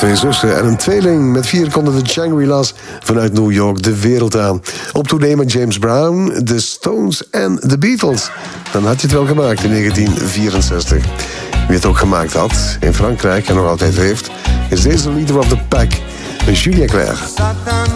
Twee zussen en een tweeling. Met 4 konden de Shangri-La's vanuit New York de wereld aan. Op tournee met James Brown, The Stones en The Beatles. Dan had je het wel gemaakt in 1964. Wie het ook gemaakt had in Frankrijk en nog altijd heeft, is deze leader of the pack, Julia Claire.